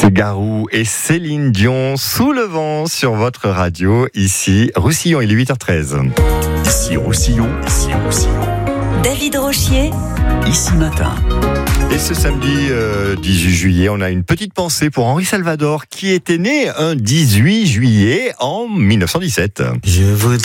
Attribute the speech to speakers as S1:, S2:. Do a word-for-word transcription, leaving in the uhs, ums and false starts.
S1: Garou et Céline Dion sous le vent sur votre radio, ici Roussillon, il est huit heures treize.
S2: Ici Roussillon, ici Roussillon.
S3: David Rochier,
S2: Ici Matin.
S1: Et ce samedi euh, dix-huit juillet, on a une petite pensée pour Henri Salvador qui était né un dix-huit juillet en mille neuf cent dix-sept.
S4: Je voudrais